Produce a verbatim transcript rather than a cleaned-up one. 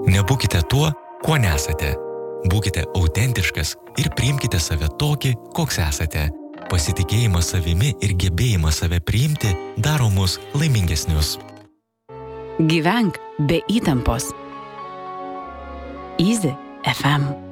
Nebūkite tuo, kuo nesate. Būkite autentiškas ir priimkite save tokį, koks esate. Pasitikėjimas savimi ir gebėjimas save priimti daro mus laimingesnius. Gyvenk be įtampos. Easy F M.